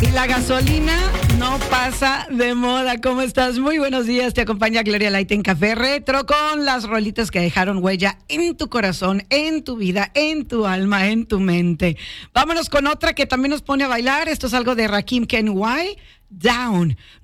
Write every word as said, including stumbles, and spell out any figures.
La gasolina no pasa de moda. ¿Cómo estás? Muy buenos días. Te acompaña Gloria Light en Café Retro con las rolitas que dejaron huella en tu corazón, en tu vida, en tu alma, en tu mente. Vámonos con otra que también nos pone a bailar. Esto es algo de Rakim Kenway, Down.